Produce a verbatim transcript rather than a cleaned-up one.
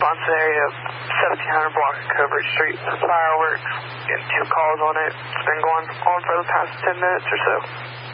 Boston area, seventeen hundred block of Covert Street, fireworks, getting two calls on it. It's been going on for the past ten minutes or so.